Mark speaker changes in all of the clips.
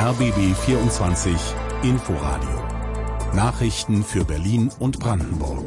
Speaker 1: RBB 24 Inforadio. Nachrichten für Berlin und Brandenburg.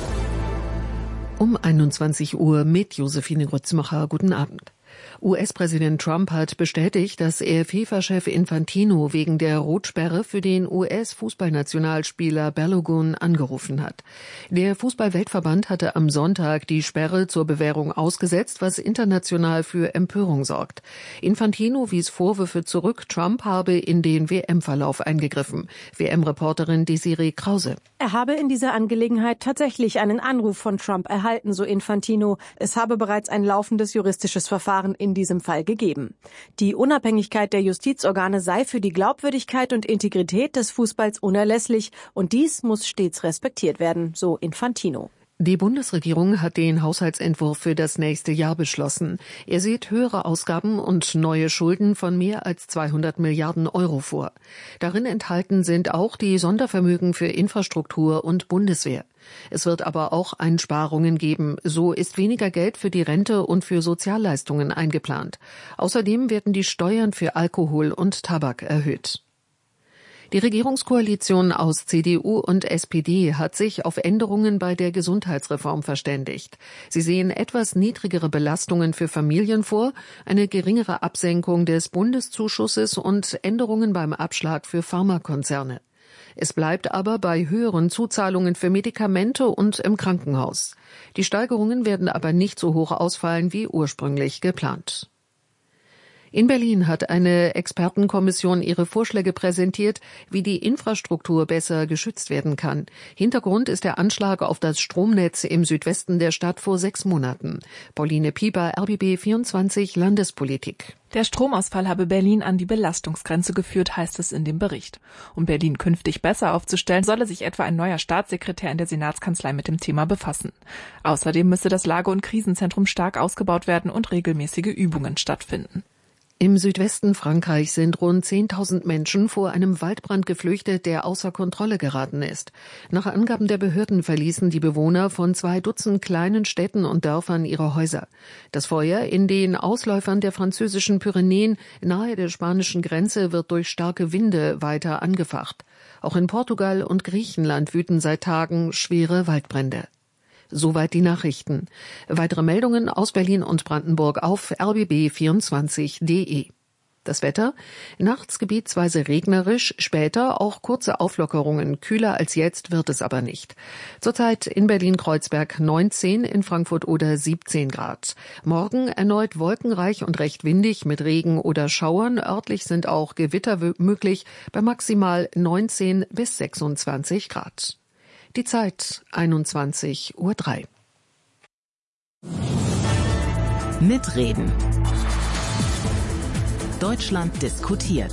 Speaker 2: Um 21 Uhr mit Josephine Grützmacher. Guten Abend. US-Präsident Trump hat bestätigt, dass er FIFA-Chef Infantino wegen der Rotsperre für den US-Fußballnationalspieler Balogun angerufen hat. Der Fußball-Weltverband hatte am Sonntag die Sperre zur Bewährung ausgesetzt, was international für Empörung sorgt. Infantino wies Vorwürfe zurück, Trump habe in den WM-Verlauf eingegriffen. WM-Reporterin Desiree Krause.
Speaker 3: Er habe in dieser Angelegenheit tatsächlich einen Anruf von Trump erhalten, so Infantino. Es habe bereits ein laufendes juristisches Verfahren in diesem Fall gegeben. Die Unabhängigkeit der Justizorgane sei für die Glaubwürdigkeit und Integrität des Fußballs unerlässlich und dies muss stets respektiert werden, so Infantino.
Speaker 2: Die Bundesregierung hat den Haushaltsentwurf für das nächste Jahr beschlossen. Er sieht höhere Ausgaben und neue Schulden von mehr als 200 Milliarden Euro vor. Darin enthalten sind auch die Sondervermögen für Infrastruktur und Bundeswehr. Es wird aber auch Einsparungen geben. So ist weniger Geld für die Rente und für Sozialleistungen eingeplant. Außerdem werden die Steuern für Alkohol und Tabak erhöht. Die Regierungskoalition aus CDU und SPD hat sich auf Änderungen bei der Gesundheitsreform verständigt. Sie sehen etwas niedrigere Belastungen für Familien vor, eine geringere Absenkung des Bundeszuschusses und Änderungen beim Abschlag für Pharmakonzerne. Es bleibt aber bei höheren Zuzahlungen für Medikamente und im Krankenhaus. Die Steigerungen werden aber nicht so hoch ausfallen wie ursprünglich geplant. In Berlin hat eine Expertenkommission ihre Vorschläge präsentiert, wie die Infrastruktur besser geschützt werden kann. Hintergrund ist der Anschlag auf das Stromnetz im Südwesten der Stadt vor 6 Monaten. Pauline Pieper, RBB 24 Landespolitik.
Speaker 4: Der Stromausfall habe Berlin an die Belastungsgrenze geführt, heißt es in dem Bericht. Um Berlin künftig besser aufzustellen, solle sich etwa ein neuer Staatssekretär in der Senatskanzlei mit dem Thema befassen. Außerdem müsse das Lage- und Krisenzentrum stark ausgebaut werden und regelmäßige Übungen stattfinden.
Speaker 2: Im Südwesten Frankreichs sind rund 10.000 Menschen vor einem Waldbrand geflüchtet, der außer Kontrolle geraten ist. Nach Angaben der Behörden verließen die Bewohner von 2 Dutzend kleinen Städten und Dörfern ihre Häuser. Das Feuer in den Ausläufern der französischen Pyrenäen nahe der spanischen Grenze wird durch starke Winde weiter angefacht. Auch in Portugal und Griechenland wüten seit Tagen schwere Waldbrände. Soweit die Nachrichten. Weitere Meldungen aus Berlin und Brandenburg auf rbb24.de. Das Wetter? Nachts gebietsweise regnerisch, später auch kurze Auflockerungen. Kühler als jetzt wird es aber nicht. Zurzeit in Berlin-Kreuzberg 19, in Frankfurt oder 17 Grad. Morgen erneut wolkenreich und recht windig mit Regen oder Schauern. Örtlich sind auch Gewitter möglich bei maximal 19 bis 26 Grad. Die Zeit 21:03 Uhr.
Speaker 5: Mitreden. Deutschland diskutiert.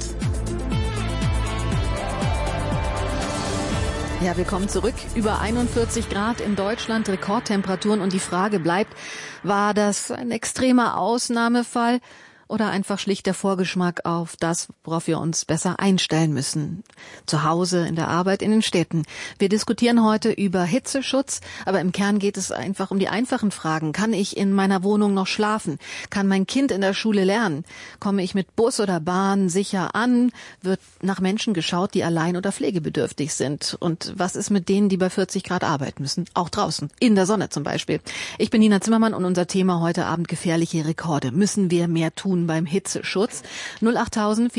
Speaker 6: Ja, willkommen zurück. Über 41 Grad in Deutschland, Rekordtemperaturen. Und die Frage bleibt, war das ein extremer Ausnahmefall oder einfach schlicht der Vorgeschmack auf das, worauf wir uns besser einstellen müssen? Zu Hause, in der Arbeit, in den Städten. Wir diskutieren heute über Hitzeschutz, aber im Kern geht es einfach um die einfachen Fragen. Kann ich in meiner Wohnung noch schlafen? Kann mein Kind in der Schule lernen? Komme ich mit Bus oder Bahn sicher an? Wird nach Menschen geschaut, die allein oder pflegebedürftig sind? Und was ist mit denen, die bei 40 Grad arbeiten müssen? Auch draußen, in der Sonne zum Beispiel. Ich bin Nina Zimmermann und unser Thema heute Abend: gefährliche Rekorde. Müssen wir mehr tun beim Hitzeschutz? 08000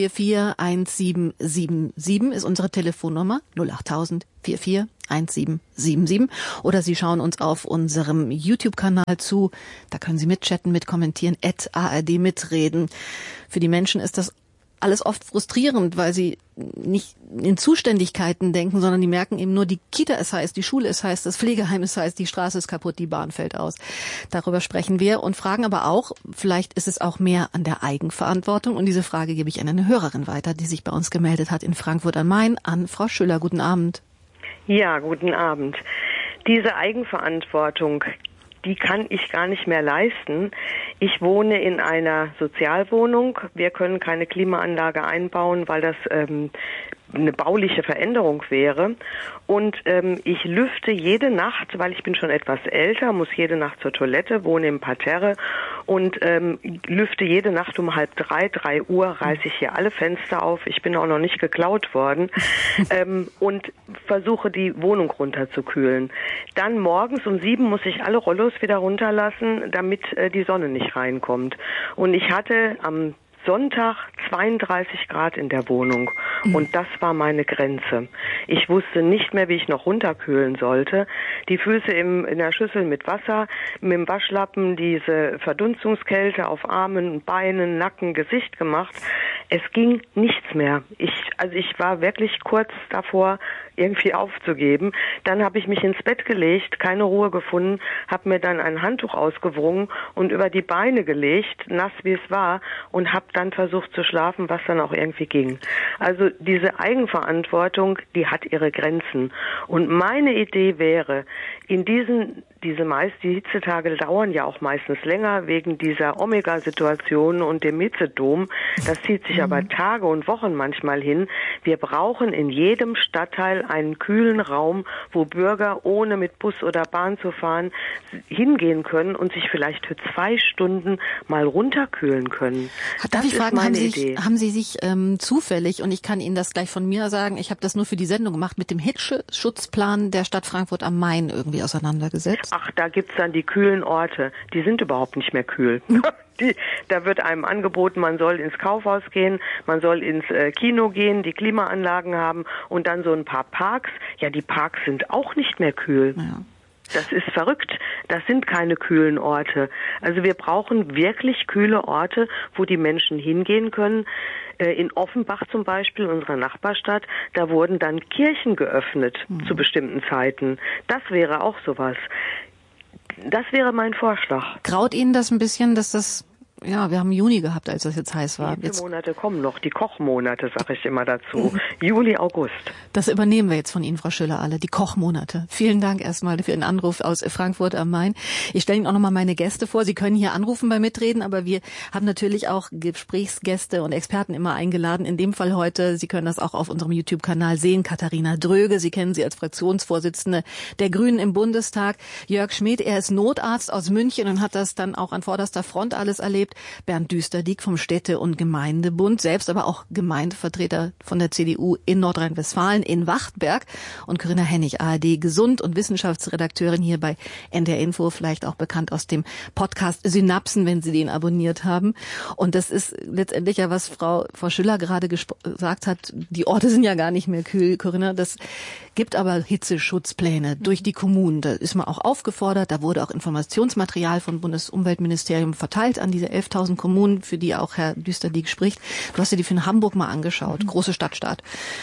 Speaker 6: 441777 ist unsere Telefonnummer. 08000 441777. Oder Sie schauen uns auf unserem YouTube-Kanal zu. Da können Sie mitchatten, mitkommentieren, @ARD mitreden. Für die Menschen ist das alles oft frustrierend, weil sie nicht in Zuständigkeiten denken, sondern die merken eben nur, die Kita ist heiß, die Schule ist heiß, das Pflegeheim ist heiß, die Straße ist kaputt, die Bahn fällt aus. Darüber sprechen wir und fragen aber auch, vielleicht ist es auch mehr an der Eigenverantwortung. Und diese Frage gebe ich an eine Hörerin weiter, die sich bei uns gemeldet hat in Frankfurt am Main, an Frau Schüller. Guten Abend.
Speaker 7: Ja, guten Abend. Diese Eigenverantwortung, die kann ich gar nicht mehr leisten. Ich wohne in einer Sozialwohnung. Wir können keine Klimaanlage einbauen, weil das eine bauliche Veränderung wäre. Und ich lüfte jede Nacht, weil ich bin schon etwas älter, muss jede Nacht zur Toilette, wohne im Parterre und lüfte jede Nacht um 2:30, 3 Uhr, reiße ich hier alle Fenster auf. Ich bin auch noch nicht geklaut worden und versuche die Wohnung runterzukühlen. Dann morgens um 7 muss ich alle Rollos wieder runterlassen, damit die Sonne nicht reinkommt. Und ich hatte am Sonntag 32 Grad in der Wohnung und das war meine Grenze. Ich wusste nicht mehr, wie ich noch runterkühlen sollte. Die Füße in der Schüssel mit Wasser, mit dem Waschlappen diese Verdunstungskälte auf Armen, Beinen, Nacken, Gesicht gemacht. Es ging nichts mehr. Ich war wirklich kurz davor, irgendwie aufzugeben. Dann habe ich mich ins Bett gelegt, keine Ruhe gefunden, habe mir dann ein Handtuch ausgewrungen und über die Beine gelegt, nass wie es war, und habe dann versucht zu schlafen, was dann auch irgendwie ging. Also diese Eigenverantwortung, die hat ihre Grenzen. Und meine Idee wäre, in die Hitzetage dauern ja auch meistens länger wegen dieser Omega-Situation und dem Hitzedom. Das zieht sich aber Tage und Wochen manchmal hin. Wir brauchen in jedem Stadtteil einen kühlen Raum, wo Bürger, ohne mit Bus oder Bahn zu fahren, hingehen können und sich vielleicht für 2 Stunden mal runterkühlen können.
Speaker 6: Darf ich fragen, haben Sie sich zufällig, und ich kann Ihnen das gleich von mir sagen, ich habe das nur für die Sendung gemacht, mit dem Hitzeschutzplan der Stadt Frankfurt am Main irgendwie auseinandergesetzt?
Speaker 7: Ach, da gibt's dann die kühlen Orte. Die sind überhaupt nicht mehr kühl. Da wird einem angeboten, man soll ins Kaufhaus gehen, man soll ins Kino gehen, die Klimaanlagen haben und dann so ein paar Parks. Ja, die Parks sind auch nicht mehr kühl. Ja. Das ist verrückt. Das sind keine kühlen Orte. Also wir brauchen wirklich kühle Orte, wo die Menschen hingehen können. In Offenbach zum Beispiel, unserer Nachbarstadt, da wurden dann Kirchen geöffnet zu bestimmten Zeiten. Das wäre auch sowas. Das wäre mein Vorschlag.
Speaker 6: Graut Ihnen das ein bisschen, dass das... Ja, wir haben Juni gehabt, als das jetzt heiß war.
Speaker 7: Die Monate kommen noch, die Kochmonate, sage ich immer dazu. Juli, August.
Speaker 6: Das übernehmen wir jetzt von Ihnen, Frau Schüller, alle, die Kochmonate. Vielen Dank erstmal für Ihren Anruf aus Frankfurt am Main. Ich stelle Ihnen auch nochmal meine Gäste vor. Sie können hier anrufen bei Mitreden, aber wir haben natürlich auch Gesprächsgäste und Experten immer eingeladen. In dem Fall heute, Sie können das auch auf unserem YouTube-Kanal sehen, Katharina Dröge. Sie kennen sie als Fraktionsvorsitzende der Grünen im Bundestag. Jörg Schmidt, er ist Notarzt aus München und hat das dann auch an vorderster Front alles erlebt. Bernd Düsterdieck vom Städte- und Gemeindebund, selbst aber auch Gemeindevertreter von der CDU in Nordrhein-Westfalen, in Wachtberg. Und Corinna Hennig, ARD Gesund- und Wissenschaftsredakteurin hier bei NDR Info, vielleicht auch bekannt aus dem Podcast Synapsen, wenn Sie den abonniert haben. Und das ist letztendlich ja, was Frau Schüller gerade gesagt hat, die Orte sind ja gar nicht mehr kühl, Corinna. Das gibt aber Hitzeschutzpläne durch die Kommunen. Da ist man auch aufgefordert. Da wurde auch Informationsmaterial vom Bundesumweltministerium verteilt an diese 11.000 Kommunen, für die auch Herr Düsterdieck spricht. Du hast dir die für Hamburg mal angeschaut. Große Stadtstaat.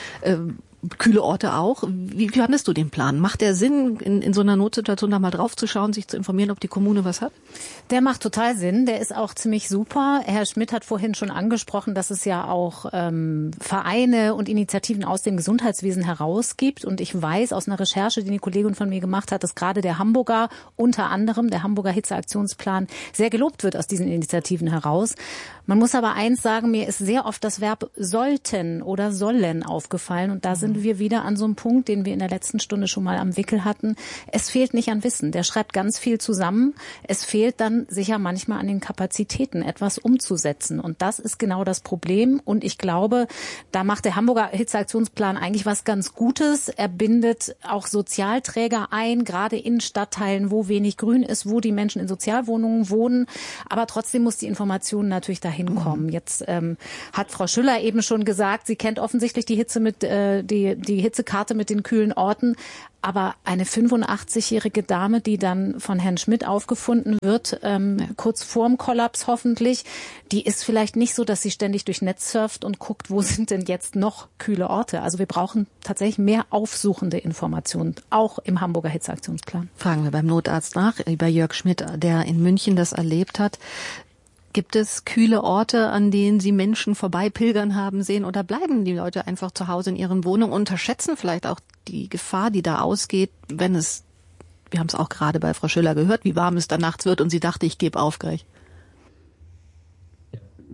Speaker 6: Kühle Orte auch. Wie fandest du den Plan? Macht der Sinn, in so einer Notsituation da mal drauf zu schauen, sich zu informieren, ob die Kommune was hat?
Speaker 8: Der macht total Sinn. Der ist auch ziemlich super. Herr Schmidt hat vorhin schon angesprochen, dass es ja auch Vereine und Initiativen aus dem Gesundheitswesen herausgibt. Und ich weiß aus einer Recherche, die eine Kollegin von mir gemacht hat, dass gerade der Hamburger, unter anderem der Hamburger Hitzeaktionsplan, sehr gelobt wird aus diesen Initiativen heraus. Man muss aber eins sagen, mir ist sehr oft das Verb sollten oder sollen aufgefallen. Und da sind wir wieder an so einem Punkt, den wir in der letzten Stunde schon mal am Wickel hatten. Es fehlt nicht an Wissen. Der schreibt ganz viel zusammen. Es fehlt dann sicher manchmal an den Kapazitäten, etwas umzusetzen. Und das ist genau das Problem. Und ich glaube, da macht der Hamburger Hitzeaktionsplan eigentlich was ganz Gutes. Er bindet auch Sozialträger ein, gerade in Stadtteilen, wo wenig Grün ist, wo die Menschen in Sozialwohnungen wohnen. Aber trotzdem muss die Information natürlich dahin kommen. Jetzt hat Frau Schüller eben schon gesagt, sie kennt offensichtlich die Hitze mit die Hitzekarte mit den kühlen Orten. Aber eine 85-jährige Dame, die dann von Herrn Schmidt aufgefunden wird, kurz vorm Kollaps hoffentlich, die ist vielleicht nicht so, dass sie ständig durch Netz surft und guckt, wo sind denn jetzt noch kühle Orte. Also wir brauchen tatsächlich mehr aufsuchende Informationen, auch im Hamburger Hitzeaktionsplan.
Speaker 6: Fragen wir beim Notarzt nach, bei Jörg Schmidt, der in München das erlebt hat. Gibt es kühle Orte, an denen Sie Menschen vorbeipilgern haben sehen, oder bleiben die Leute einfach zu Hause in ihren Wohnungen, unterschätzen vielleicht auch die Gefahr, die da ausgeht, wenn es, wir haben es auch gerade bei Frau Schüller gehört, wie warm es da nachts wird und sie dachte, ich gebe auf gleich.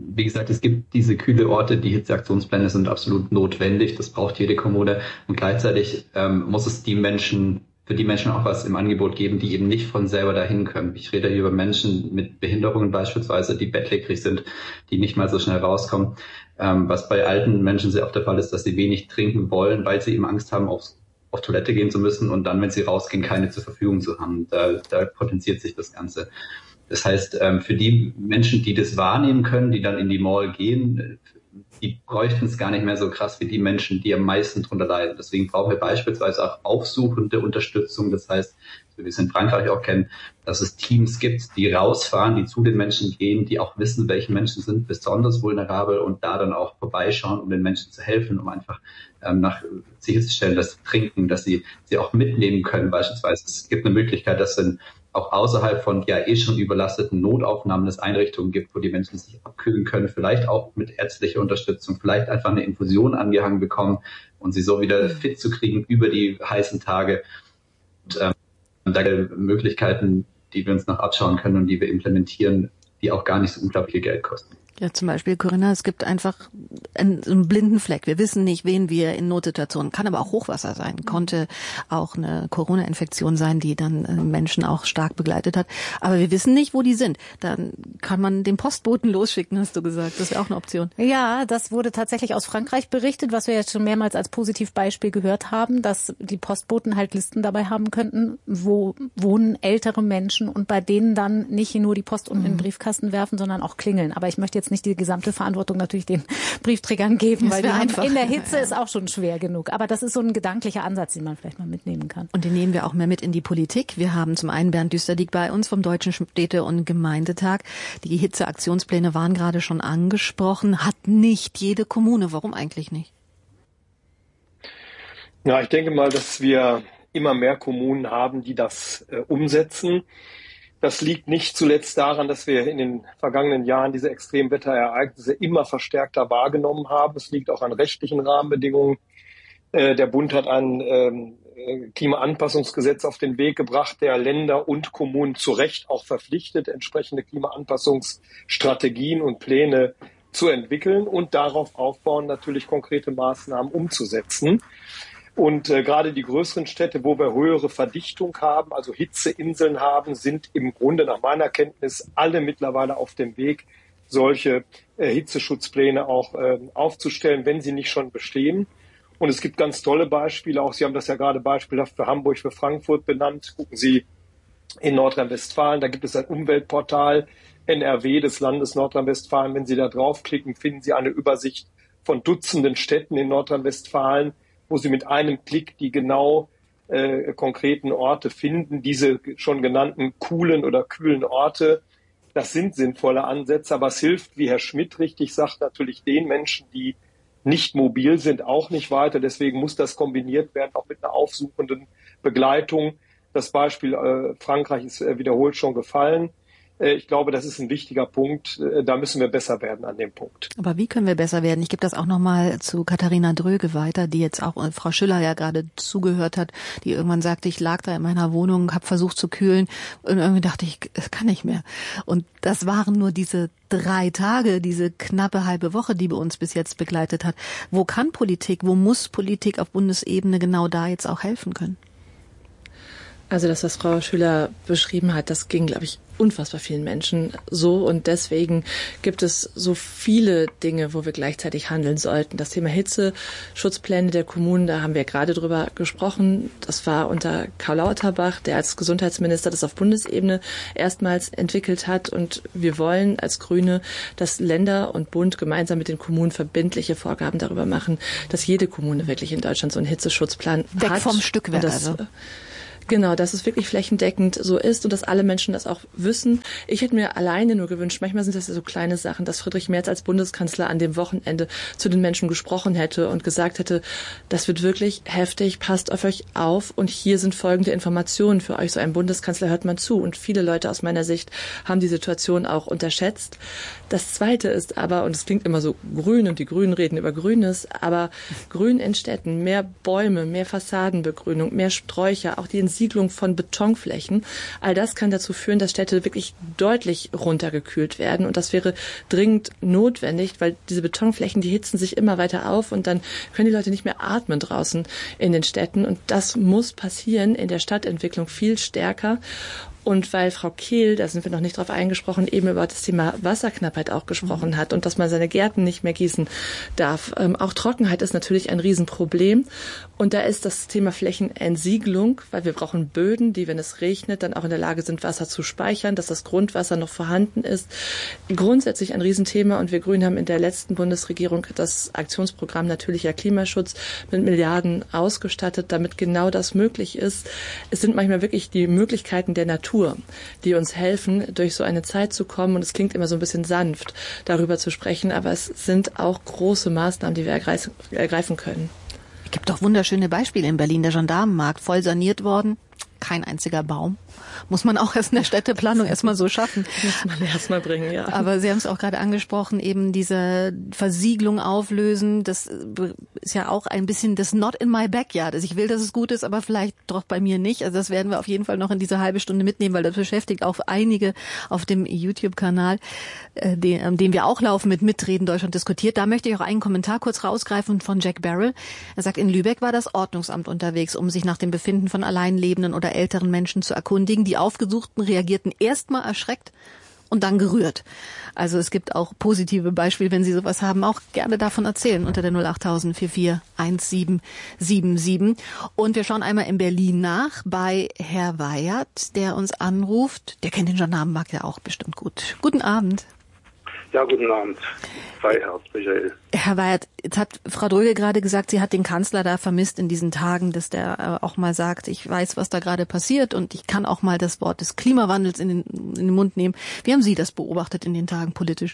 Speaker 9: wie gesagt, es gibt diese kühle Orte, die Hitzeaktionspläne sind absolut notwendig, das braucht jede Kommune und gleichzeitig muss es für die Menschen auch was im Angebot geben, die eben nicht von selber dahin können. Ich rede hier über Menschen mit Behinderungen beispielsweise, die bettlägerig sind, die nicht mal so schnell rauskommen. Was bei alten Menschen sehr oft der Fall ist, dass sie wenig trinken wollen, weil sie eben Angst haben, auf Toilette gehen zu müssen und dann, wenn sie rausgehen, keine zur Verfügung zu haben. Da potenziert sich das Ganze. Das heißt, für die Menschen, die das wahrnehmen können, die dann in die Mall gehen, die bräuchten es gar nicht mehr so krass wie die Menschen, die am meisten drunter leiden. Deswegen brauchen wir beispielsweise auch aufsuchende Unterstützung. Das heißt, wie wir es in Frankreich auch kennen, dass es Teams gibt, die rausfahren, die zu den Menschen gehen, die auch wissen, welche Menschen sind besonders vulnerabel und da dann auch vorbeischauen, um den Menschen zu helfen, um einfach sicherzustellen, dass sie trinken, dass sie auch mitnehmen können beispielsweise. Es gibt eine Möglichkeit, dass dann auch außerhalb von schon überlasteten Notaufnahmen es Einrichtungen gibt, wo die Menschen sich abkühlen können, vielleicht auch mit ärztlicher Unterstützung, vielleicht einfach eine Infusion angehangen bekommen und sie so wieder fit zu kriegen über die heißen Tage. Und da gibt es Möglichkeiten, die wir uns noch abschauen können und die wir implementieren, die auch gar nicht so unglaublich viel Geld kosten.
Speaker 6: Ja, zum Beispiel, Corinna, es gibt einfach einen blinden Fleck. Wir wissen nicht, wen wir in Notsituationen, kann aber auch Hochwasser sein, konnte auch eine Corona-Infektion sein, die dann Menschen auch stark begleitet hat. Aber wir wissen nicht, wo die sind. Dann kann man den Postboten losschicken, hast du gesagt. Das wäre auch eine Option.
Speaker 8: Ja, das wurde tatsächlich aus Frankreich berichtet, was wir jetzt schon mehrmals als Positivbeispiel gehört haben, dass die Postboten halt Listen dabei haben könnten, wo wohnen ältere Menschen und bei denen dann nicht nur die Post unten in den Briefkasten werfen, sondern auch klingeln. Aber ich möchte jetzt nicht die gesamte Verantwortung natürlich den Briefträgern geben, weil in der Hitze ist auch schon schwer genug. Aber das ist so ein gedanklicher Ansatz, den man vielleicht mal mitnehmen kann.
Speaker 6: Und den nehmen wir auch mehr mit in die Politik. Wir haben zum einen Bernd Düsterdiek bei uns vom Deutschen Städte- und Gemeindetag. Die Hitzeaktionspläne waren gerade schon angesprochen. Hat nicht jede Kommune. Warum eigentlich nicht?
Speaker 10: Ja, ich denke mal, dass wir immer mehr Kommunen haben, die das umsetzen. Das liegt nicht zuletzt daran, dass wir in den vergangenen Jahren diese Extremwetterereignisse immer verstärkter wahrgenommen haben. Es liegt auch an rechtlichen Rahmenbedingungen. Der Bund hat ein Klimaanpassungsgesetz auf den Weg gebracht, der Länder und Kommunen zu Recht auch verpflichtet, entsprechende Klimaanpassungsstrategien und Pläne zu entwickeln und darauf aufbauen, natürlich konkrete Maßnahmen umzusetzen. Und gerade die größeren Städte, wo wir höhere Verdichtung haben, also Hitzeinseln haben, sind im Grunde nach meiner Kenntnis alle mittlerweile auf dem Weg, solche Hitzeschutzpläne auch aufzustellen, wenn sie nicht schon bestehen. Und es gibt ganz tolle Beispiele, auch Sie haben das ja gerade beispielhaft für Hamburg, für Frankfurt benannt. Gucken Sie in Nordrhein-Westfalen, da gibt es ein Umweltportal NRW des Landes Nordrhein-Westfalen. Wenn Sie da draufklicken, finden Sie eine Übersicht von Dutzenden Städten in Nordrhein-Westfalen, wo Sie mit einem Klick die genau konkreten Orte finden, diese schon genannten coolen oder kühlen Orte. Das sind sinnvolle Ansätze, aber es hilft, wie Herr Schmidt richtig sagt, natürlich den Menschen, die nicht mobil sind, auch nicht weiter. Deswegen muss das kombiniert werden, auch mit einer aufsuchenden Begleitung. Das Beispiel Frankreich ist wiederholt schon gefallen. Ich glaube, das ist ein wichtiger Punkt. Da müssen wir besser werden an dem Punkt.
Speaker 6: Aber wie können wir besser werden? Ich gebe das auch nochmal zu Katharina Dröge weiter, die jetzt auch Frau Schüller ja gerade zugehört hat, die irgendwann sagte, ich lag da in meiner Wohnung, habe versucht zu kühlen und irgendwie dachte ich, es kann nicht mehr. Und das waren nur diese 3 Tage, diese knappe halbe Woche, die bei uns bis jetzt begleitet hat. Wo kann Politik, wo muss Politik auf Bundesebene genau da jetzt auch helfen können?
Speaker 4: Also das, was Frau Schüler beschrieben hat, das ging, glaube ich, unfassbar vielen Menschen so. Und deswegen gibt es so viele Dinge, wo wir gleichzeitig handeln sollten. Das Thema Hitzeschutzpläne der Kommunen, da haben wir gerade drüber gesprochen. Das war unter Karl Lauterbach, der als Gesundheitsminister das auf Bundesebene erstmals entwickelt hat. Und wir wollen als Grüne, dass Länder und Bund gemeinsam mit den Kommunen verbindliche Vorgaben darüber machen, dass jede Kommune wirklich in Deutschland so einen Hitzeschutzplan hat.
Speaker 6: Weg vom Stückwerk also.
Speaker 4: Genau, dass es wirklich flächendeckend so ist und dass alle Menschen das auch wissen. Ich hätte mir alleine nur gewünscht, manchmal sind das ja so kleine Sachen, dass Friedrich Merz als Bundeskanzler an dem Wochenende zu den Menschen gesprochen hätte und gesagt hätte, das wird wirklich heftig, passt auf euch auf und hier sind folgende Informationen für euch. So einem Bundeskanzler hört man zu und viele Leute aus meiner Sicht haben die Situation auch unterschätzt. Das Zweite ist aber, und es klingt immer so grün und die Grünen reden über Grünes, aber Grün in Städten, mehr Bäume, mehr Fassadenbegrünung, mehr Sträucher, auch die in
Speaker 11: Versiegelung von Betonflächen. All das kann dazu führen, dass Städte wirklich deutlich runtergekühlt werden. Und das wäre dringend notwendig, weil diese Betonflächen, die hitzen sich immer weiter auf und dann können die Leute nicht mehr atmen draußen in den Städten. Und das muss passieren in der Stadtentwicklung viel stärker. Und weil Frau Kehl, da sind wir noch nicht drauf eingesprochen, eben über das Thema Wasserknappheit auch gesprochen hat und dass man seine Gärten nicht mehr gießen darf. Auch Trockenheit ist natürlich ein Riesenproblem. Und da ist das Thema Flächenentsiegelung, weil wir brauchen Böden, die, wenn es regnet, dann auch in der Lage sind, Wasser zu speichern, dass das Grundwasser noch vorhanden ist. Grundsätzlich ein Riesenthema. Und wir Grünen haben in der letzten Bundesregierung das Aktionsprogramm Natürlicher Klimaschutz mit Milliarden ausgestattet, damit genau das möglich ist. Es sind manchmal wirklich die Möglichkeiten der Natur, die uns helfen, durch so eine Zeit zu kommen. Und es klingt immer so ein bisschen sanft, darüber zu sprechen, aber es sind auch große Maßnahmen, die wir ergreifen können.
Speaker 6: Es gibt doch wunderschöne Beispiele in Berlin. Der Gendarmenmarkt, voll saniert worden. Kein einziger Baum. Muss man auch erst in der Städteplanung erstmal so schaffen.
Speaker 11: Muss man erstmal bringen, ja.
Speaker 6: Aber Sie haben es auch gerade angesprochen, eben diese Versiegelung auflösen, das ist ja auch ein bisschen das Not in my backyard. Also ich will, dass es gut ist, aber vielleicht doch bei mir nicht. Also das werden wir auf jeden Fall noch in dieser halbe Stunde mitnehmen, weil das beschäftigt auch einige auf dem YouTube-Kanal, den wir auch laufen mit Mitreden Deutschland diskutiert. Da möchte ich auch einen Kommentar kurz rausgreifen von Jack Barrel. Er sagt, in Lübeck war das Ordnungsamt unterwegs, um sich nach dem Befinden von alleinlebenden oder älteren Menschen zu erkundigen. Die Aufgesuchten reagierten erstmal erschreckt und dann gerührt. Also es gibt auch positive Beispiele, wenn Sie sowas haben, auch gerne davon erzählen unter der 08000 441777. Und wir schauen einmal in Berlin nach bei Herr Weyert, der uns anruft. Der kennt den Gendarmenmarkt ja auch bestimmt gut. Guten Abend.
Speaker 12: Ja, guten Abend. Weyert, Michael.
Speaker 6: Herr Weyert, jetzt hat Frau Dröge gerade gesagt, sie hat den Kanzler da vermisst in diesen Tagen, dass der auch mal sagt, ich weiß, was da gerade passiert und ich kann auch mal das Wort des Klimawandels in den Mund nehmen. Wie haben Sie das beobachtet in den Tagen politisch?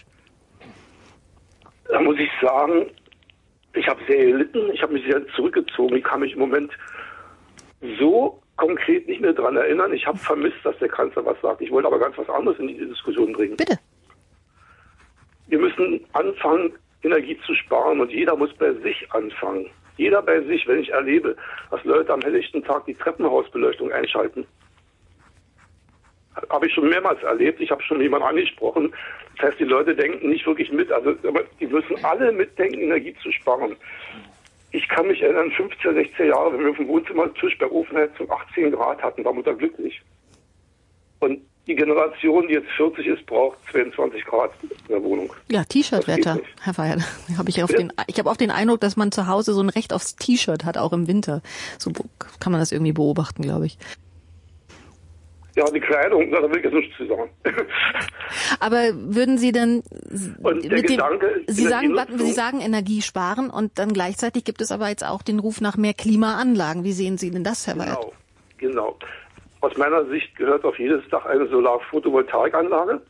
Speaker 12: Da muss ich sagen, ich habe sehr gelitten, ich habe mich sehr zurückgezogen. Ich kann mich im Moment so konkret nicht mehr daran erinnern. Ich habe vermisst, dass der Kanzler was sagt. Ich wollte aber ganz was anderes in die Diskussion bringen.
Speaker 6: Bitte.
Speaker 12: Wir müssen anfangen, Energie zu sparen und jeder muss bei sich anfangen. Jeder bei sich, wenn ich erlebe, dass Leute am helllichten Tag die Treppenhausbeleuchtung einschalten. Habe ich schon mehrmals erlebt, ich habe schon jemanden angesprochen. Das heißt, die Leute denken nicht wirklich mit, aber die müssen alle mitdenken, Energie zu sparen. Ich kann mich erinnern, 15, 16 Jahre, wenn wir auf dem Wohnzimmertisch bei Ofenheizung 18 Grad hatten, war Mutter glücklich. Und die Generation, die jetzt 40 ist, braucht 22 Grad in der Wohnung.
Speaker 6: Ja, T-Shirt-Wetter, Herr Weyert. Ich habe auch den Eindruck, dass man zu Hause so ein Recht aufs T-Shirt hat, auch im Winter. So kann man das irgendwie beobachten, glaube ich.
Speaker 12: Ja, die Kleidung, da will ich jetzt nichts zu sagen.
Speaker 6: Aber würden Sie denn Sie sagen Energie sparen und dann gleichzeitig gibt es aber jetzt auch den Ruf nach mehr Klimaanlagen. Wie sehen Sie denn das, Herr Weyert?
Speaker 12: Genau. Aus meiner Sicht gehört auf jedes Dach eine Solar-Photovoltaikanlage.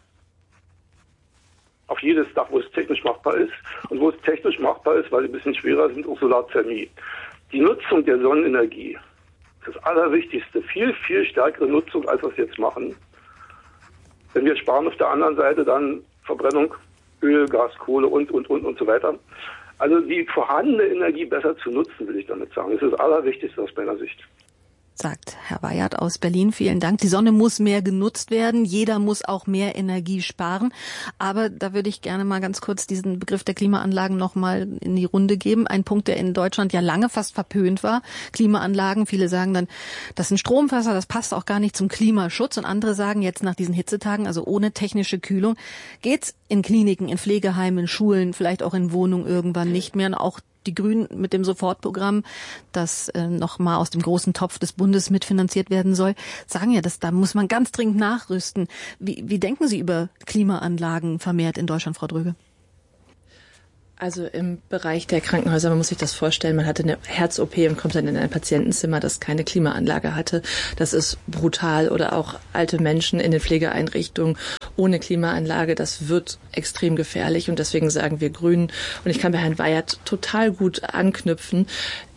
Speaker 12: Auf jedes Dach, wo es technisch machbar ist. Und wo es technisch machbar ist, weil sie ein bisschen schwerer sind, auch Solarthermie. Die Nutzung der Sonnenenergie, das Allerwichtigste, viel, viel stärkere Nutzung, als wir es jetzt machen. Denn wir sparen auf der anderen Seite dann Verbrennung, Öl, Gas, Kohle und so weiter. Also die vorhandene Energie besser zu nutzen, will ich damit sagen. Das ist das Allerwichtigste aus meiner Sicht.
Speaker 6: Sagt Herr Weyert aus Berlin. Vielen Dank. Die Sonne muss mehr genutzt werden. Jeder muss auch mehr Energie sparen. Aber da würde ich gerne mal ganz kurz diesen Begriff der Klimaanlagen noch mal in die Runde geben. Ein Punkt, der in Deutschland ja lange fast verpönt war. Klimaanlagen. Viele sagen dann, das sind Stromfässer, das passt auch gar nicht zum Klimaschutz. Und andere sagen jetzt nach diesen Hitzetagen, also ohne technische Kühlung, geht's in Kliniken, in Pflegeheimen, in Schulen, vielleicht auch in Wohnungen irgendwann nicht mehr. Und auch die Grünen mit dem Sofortprogramm, das noch mal aus dem großen Topf des Bundes mitfinanziert werden soll, sagen ja, da muss man ganz dringend nachrüsten. Wie denken Sie über Klimaanlagen vermehrt in Deutschland, Frau Dröge?
Speaker 11: Also im Bereich der Krankenhäuser, man muss sich das vorstellen, man hatte eine Herz-OP und kommt dann in ein Patientenzimmer, das keine Klimaanlage hatte. Das ist brutal. Oder auch alte Menschen in den Pflegeeinrichtungen ohne Klimaanlage, das wird extrem gefährlich. Und deswegen sagen wir Grünen, und ich kann bei Herrn Weyert total gut anknüpfen,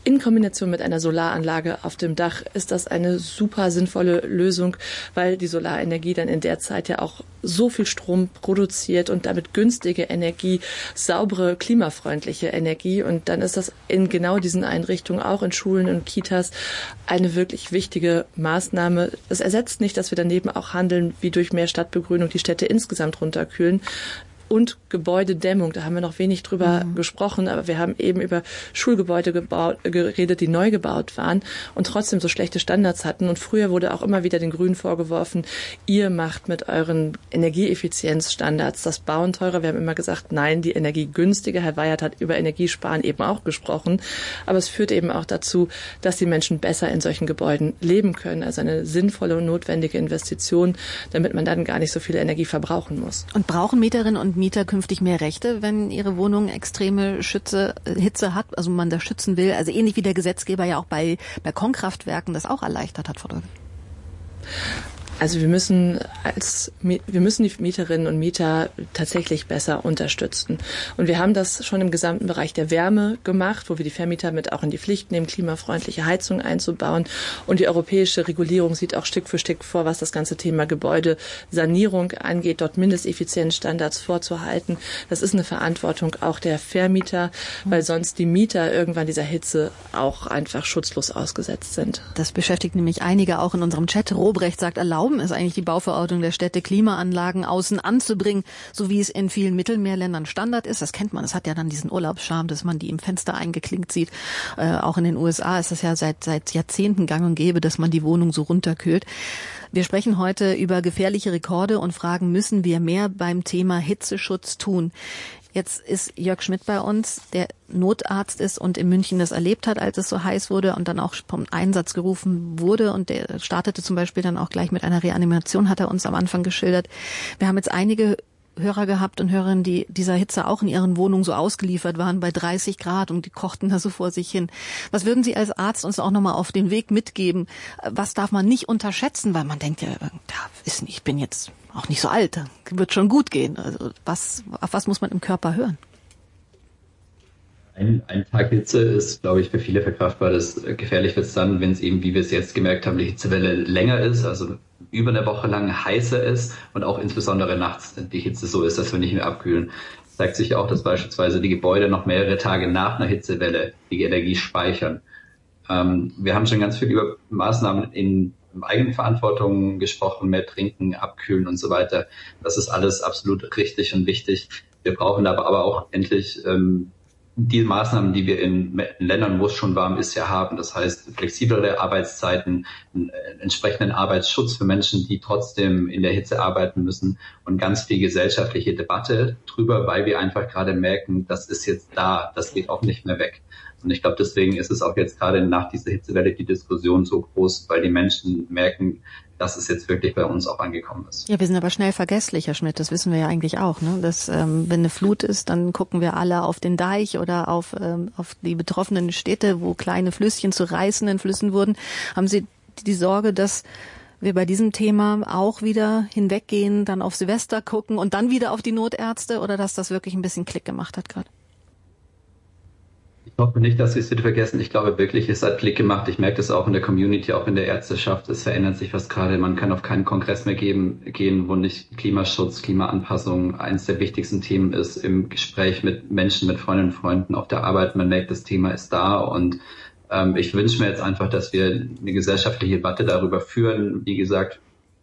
Speaker 11: In Kombination mit einer Solaranlage auf dem Dach ist das eine super sinnvolle Lösung, weil die Solarenergie dann in der Zeit ja auch so viel Strom produziert und damit günstige Energie, saubere, klimafreundliche Energie. Und dann ist das in genau diesen Einrichtungen, auch in Schulen und Kitas, eine wirklich wichtige Maßnahme. Es ersetzt nicht, dass wir daneben auch handeln, wie durch mehr Stadtbegrünung die Städte insgesamt runterkühlen. Und Gebäudedämmung, da haben wir noch wenig drüber gesprochen, aber wir haben eben über Schulgebäude geredet, die neu gebaut waren und trotzdem so schlechte Standards hatten. Und früher wurde auch immer wieder den Grünen vorgeworfen, ihr macht mit euren Energieeffizienzstandards das Bauen teurer. Wir haben immer gesagt, nein, die Energie günstiger. Herr Weyert hat über Energiesparen eben auch gesprochen. Aber es führt eben auch dazu, dass die Menschen besser in solchen Gebäuden leben können. Also eine sinnvolle und notwendige Investition, damit man dann gar nicht so viel Energie verbrauchen muss.
Speaker 6: Und brauchen Mieterinnen und Mieter künftig mehr Rechte, wenn ihre Wohnung extreme Hitze hat, also man da schützen will, also ähnlich wie der Gesetzgeber ja auch bei Balkonkraftwerken das auch erleichtert hat, Frau Dölke?
Speaker 11: Also wir müssen die Mieterinnen und Mieter tatsächlich besser unterstützen. Und wir haben das schon im gesamten Bereich der Wärme gemacht, wo wir die Vermieter mit auch in die Pflicht nehmen, klimafreundliche Heizung einzubauen. Und die europäische Regulierung sieht auch Stück für Stück vor, was das ganze Thema Gebäudesanierung angeht, dort Mindesteffizienzstandards vorzuhalten. Das ist eine Verantwortung auch der Vermieter, weil sonst die Mieter irgendwann dieser Hitze auch einfach schutzlos ausgesetzt sind.
Speaker 6: Das beschäftigt nämlich einige auch in unserem Chat. Robrecht sagt, erlauben es eigentlich die Bauverordnung der Städte, Klimaanlagen außen anzubringen, so wie es in vielen Mittelmeerländern Standard ist. Das kennt man. Das hat ja dann diesen Urlaubsscharme, dass man die im Fenster eingeklinkt sieht. Auch in den USA ist das ja seit Jahrzehnten gang und gäbe, dass man die Wohnung so runterkühlt. Wir sprechen heute über gefährliche Rekorde und fragen, müssen wir mehr beim Thema Hitzeschutz tun? Jetzt ist Jörg Schmidt bei uns, der Notarzt ist und in München das erlebt hat, als es so heiß wurde und dann auch vom Einsatz gerufen wurde. Und der startete zum Beispiel dann auch gleich mit einer Reanimation, hat er uns am Anfang geschildert. Wir haben jetzt einige Hörer gehabt und Hörerinnen, die dieser Hitze auch in ihren Wohnungen so ausgeliefert waren bei 30 Grad und die kochten da so vor sich hin. Was würden Sie als Arzt uns auch nochmal auf den Weg mitgeben? Was darf man nicht unterschätzen? Weil man denkt ja, ich bin jetzt auch nicht so alt, wird schon gut gehen. Also auf was muss man im Körper hören?
Speaker 9: Ein Tag Hitze ist, glaube ich, für viele verkraftbar. Gefährlich wird es dann, wenn es eben, wie wir es jetzt gemerkt haben, die Hitzewelle länger ist, also über eine Woche lang heißer ist und auch insbesondere nachts die Hitze so ist, dass wir nicht mehr abkühlen. Es zeigt sich auch, dass beispielsweise die Gebäude noch mehrere Tage nach einer Hitzewelle die Energie speichern. Wir haben schon ganz viel über Maßnahmen in Eigenverantwortung gesprochen, mehr trinken, abkühlen und so weiter. Das ist alles absolut richtig und wichtig. Wir brauchen aber auch endlich die Maßnahmen, die wir in Ländern, wo es schon warm ist, ja haben. Das heißt, flexiblere Arbeitszeiten, entsprechenden Arbeitsschutz für Menschen, die trotzdem in der Hitze arbeiten müssen und ganz viel gesellschaftliche Debatte drüber, weil wir einfach gerade merken, das ist jetzt da, das geht auch nicht mehr weg. Und ich glaube, deswegen ist es auch jetzt gerade nach dieser Hitzewelle die Diskussion so groß, weil die Menschen merken, dass es jetzt wirklich bei uns auch angekommen ist.
Speaker 6: Ja, wir sind aber schnell vergesslich, Herr Schmidt, das wissen wir ja eigentlich auch, ne? Dass wenn eine Flut ist, dann gucken wir alle auf den Deich oder auf die betroffenen Städte, wo kleine Flüsschen zu reißenden Flüssen wurden. Haben Sie die Sorge, dass wir bei diesem Thema auch wieder hinweggehen, dann auf Silvester gucken und dann wieder auf die Notärzte, oder dass das wirklich ein bisschen Klick gemacht hat gerade?
Speaker 9: Ich hoffe nicht, dass wir es wieder vergessen. Ich glaube wirklich, es hat Klick gemacht. Ich merke das auch in der Community, auch in der Ärzteschaft. Es verändert sich was gerade. Man kann auf keinen Kongress mehr gehen, wo nicht Klimaschutz, Klimaanpassung eines der wichtigsten Themen ist. Im Gespräch mit Menschen, mit Freundinnen und Freunden auf der Arbeit. Man merkt, das Thema ist da. Und ich wünsche mir jetzt einfach, dass wir eine gesellschaftliche Debatte darüber führen. Wie gesagt,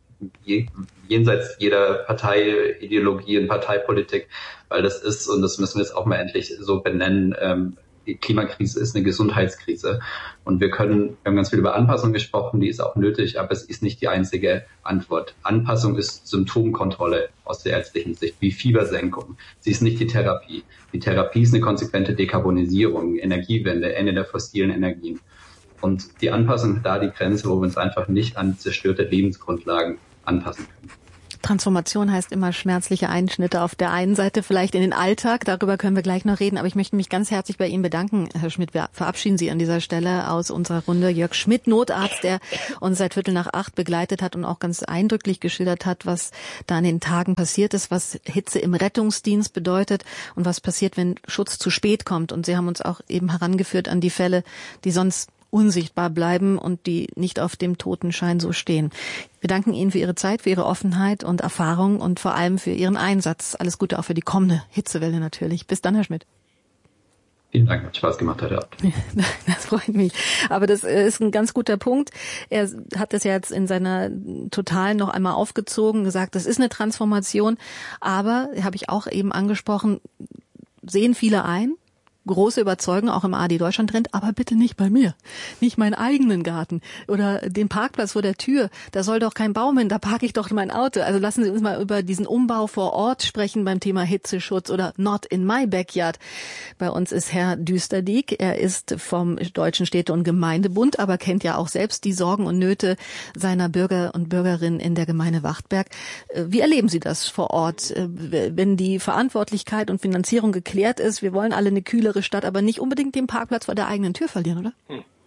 Speaker 9: jenseits jeder Parteiideologie und Parteipolitik, weil das ist, und das müssen wir jetzt auch mal endlich so benennen, die Klimakrise ist eine Gesundheitskrise. Und wir haben ganz viel über Anpassung gesprochen, die ist auch nötig, aber es ist nicht die einzige Antwort. Anpassung ist Symptomkontrolle aus der ärztlichen Sicht, wie Fiebersenkung. Sie ist nicht die Therapie. Die Therapie ist eine konsequente Dekarbonisierung, Energiewende, Ende der fossilen Energien. Und die Anpassung ist da die Grenze, wo wir uns einfach nicht an zerstörte Lebensgrundlagen anpassen können.
Speaker 6: Transformation heißt immer schmerzliche Einschnitte auf der einen Seite, vielleicht in den Alltag, darüber können wir gleich noch reden, aber ich möchte mich ganz herzlich bei Ihnen bedanken, Herr Schmidt. Wir verabschieden Sie an dieser Stelle aus unserer Runde. Jörg Schmidt, Notarzt, der uns seit 7:45 begleitet hat und auch ganz eindrücklich geschildert hat, was da an den Tagen passiert ist, was Hitze im Rettungsdienst bedeutet und was passiert, wenn Schutz zu spät kommt. Und Sie haben uns auch eben herangeführt an die Fälle, die sonst unsichtbar bleiben und die nicht auf dem Totenschein so stehen. Wir danken Ihnen für Ihre Zeit, für Ihre Offenheit und Erfahrung und vor allem für Ihren Einsatz. Alles Gute auch für die kommende Hitzewelle natürlich. Bis dann, Herr Schmidt.
Speaker 9: Vielen Dank, hat Spaß gemacht heute Abend.
Speaker 6: Das freut mich. Aber das ist ein ganz guter Punkt. Er hat das ja jetzt in seiner Totalen noch einmal aufgezogen, gesagt, das ist eine Transformation. Aber, habe ich auch eben angesprochen, sehen viele ein. Große Überzeugung, auch im ARD Deutschland Trend, aber bitte nicht bei mir. Nicht meinen eigenen Garten oder den Parkplatz vor der Tür. Da soll doch kein Baum hin, da parke ich doch mein Auto. Also lassen Sie uns mal über diesen Umbau vor Ort sprechen beim Thema Hitzeschutz oder Not in my backyard. Bei uns ist Herr Düsterdiek. Er ist vom Deutschen Städte- und Gemeindebund, aber kennt ja auch selbst die Sorgen und Nöte seiner Bürger und Bürgerinnen in der Gemeinde Wachtberg. Wie erleben Sie das vor Ort, wenn die Verantwortlichkeit und Finanzierung geklärt ist? Wir wollen alle eine kühlere Stadt, aber nicht unbedingt den Parkplatz vor der eigenen Tür verlieren, oder?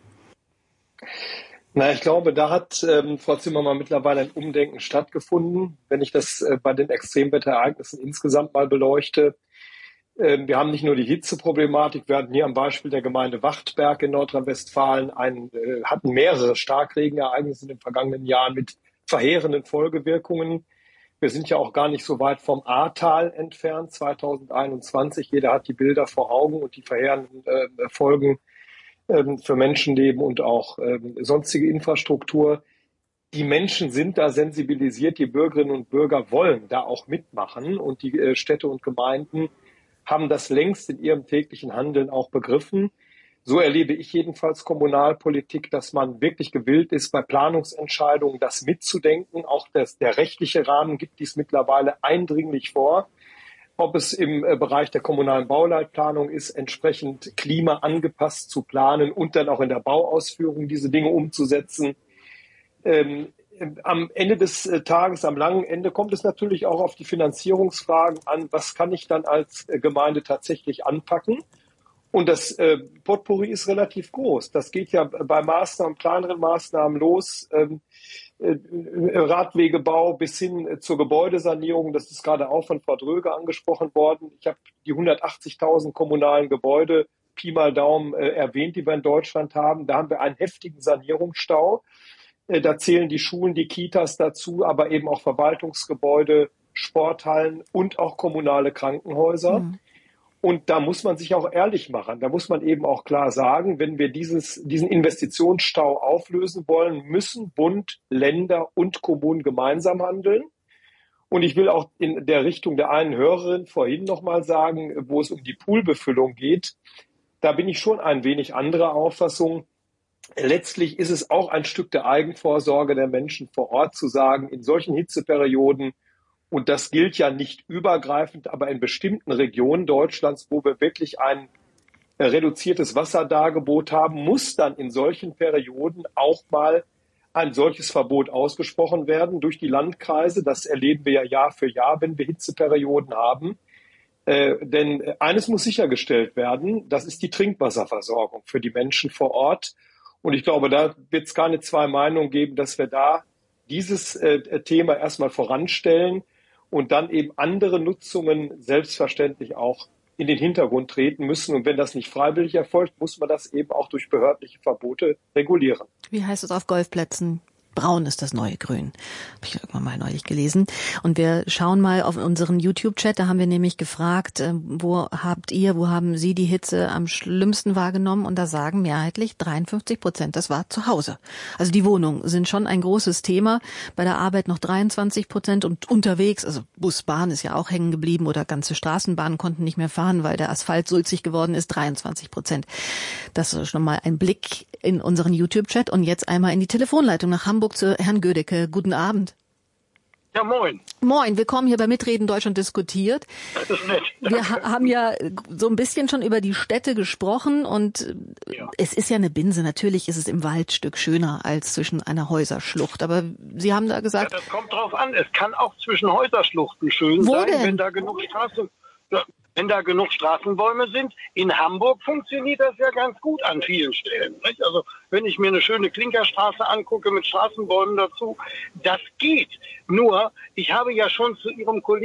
Speaker 10: Na, ich glaube, da hat Frau Zimmermann mittlerweile ein Umdenken stattgefunden. Wenn ich das bei den Extremwetterereignissen insgesamt mal beleuchte, wir haben nicht nur die Hitzeproblematik, wir hatten hier am Beispiel der Gemeinde Wachtberg in Nordrhein-Westfalen hatten mehrere Starkregenereignisse in den vergangenen Jahren mit verheerenden Folgewirkungen. Wir sind ja auch gar nicht so weit vom Ahrtal entfernt, 2021. Jeder hat die Bilder vor Augen und die verheerenden Folgen für Menschenleben und auch sonstige Infrastruktur. Die Menschen sind da sensibilisiert, die Bürgerinnen und Bürger wollen da auch mitmachen und die Städte und Gemeinden haben das längst in ihrem täglichen Handeln auch begriffen. So erlebe ich jedenfalls Kommunalpolitik, dass man wirklich gewillt ist, bei Planungsentscheidungen das mitzudenken. Auch der rechtliche Rahmen gibt dies mittlerweile eindringlich vor. Ob es im Bereich der kommunalen Bauleitplanung ist, entsprechend klimaangepasst zu planen und dann auch in der Bauausführung diese Dinge umzusetzen. Am Ende des Tages, am langen Ende, kommt es natürlich auch auf die Finanzierungsfragen an. Was kann ich dann als Gemeinde tatsächlich anpacken? Und das Potpourri ist relativ groß. Das geht ja bei Maßnahmen, kleineren Maßnahmen los, Radwegebau bis hin zur Gebäudesanierung. Das ist gerade auch von Frau Dröge angesprochen worden. Ich habe die 180.000 kommunalen Gebäude, Pi mal Daumen, erwähnt, die wir in Deutschland haben. Da haben wir einen heftigen Sanierungsstau. Da zählen die Schulen, die Kitas dazu, aber eben auch Verwaltungsgebäude, Sporthallen und auch kommunale Krankenhäuser. Mhm. Und da muss man sich auch ehrlich machen. Da muss man eben auch klar sagen, wenn wir diesen Investitionsstau auflösen wollen, müssen Bund, Länder und Kommunen gemeinsam handeln. Und ich will auch in der Richtung der einen Hörerin vorhin nochmal sagen, wo es um die Poolbefüllung geht, da bin ich schon ein wenig anderer Auffassung. Letztlich ist es auch ein Stück der Eigenvorsorge der Menschen vor Ort zu sagen, in solchen Hitzeperioden, und das gilt ja nicht übergreifend, aber in bestimmten Regionen Deutschlands, wo wir wirklich ein reduziertes Wasserdargebot haben, muss dann in solchen Perioden auch mal ein solches Verbot ausgesprochen werden durch die Landkreise. Das erleben wir ja Jahr für Jahr, wenn wir Hitzeperioden haben. Denn eines muss sichergestellt werden, das ist die Trinkwasserversorgung für die Menschen vor Ort. Und ich glaube, da wird es keine zwei Meinungen geben, dass wir da dieses Thema erstmal voranstellen und dann eben andere Nutzungen selbstverständlich auch in den Hintergrund treten müssen. Und wenn das nicht freiwillig erfolgt, muss man das eben auch durch behördliche Verbote regulieren.
Speaker 6: Wie heißt es auf Golfplätzen? Braun ist das neue Grün. Habe ich irgendwann mal neulich gelesen. Und wir schauen mal auf unseren YouTube-Chat. Da haben wir nämlich gefragt, wo haben Sie die Hitze am schlimmsten wahrgenommen? Und da sagen mehrheitlich 53%, das war zu Hause. Also die Wohnungen sind schon ein großes Thema. Bei der Arbeit noch 23% und unterwegs, also Bus, Bahn ist ja auch hängen geblieben oder ganze Straßenbahnen konnten nicht mehr fahren, weil der Asphalt sulzig geworden ist, 23%. Das ist schon mal ein Blick in unseren YouTube-Chat und jetzt einmal in die Telefonleitung nach Hamburg zu Herrn Gödecke. Guten Abend.
Speaker 13: Ja, moin.
Speaker 6: Moin, willkommen hier bei Mitreden Deutschland diskutiert.
Speaker 13: Das ist nett.
Speaker 6: Wir haben ja so ein bisschen schon über die Städte gesprochen und es ist ja eine Binse. Natürlich ist es im Waldstück schöner als zwischen einer Häuserschlucht. Aber Sie haben da gesagt...
Speaker 13: Ja, das kommt drauf an. Es kann auch zwischen Häuserschluchten schön
Speaker 6: Wo
Speaker 13: sein,
Speaker 6: denn?
Speaker 13: wenn da genug Straßenbäume sind. In Hamburg funktioniert das ja ganz gut an vielen Stellen. Nicht? Also wenn ich mir eine schöne Klinkerstraße angucke mit Straßenbäumen dazu, das geht. Nur, ich habe ja schon zu Ihrem Kollegen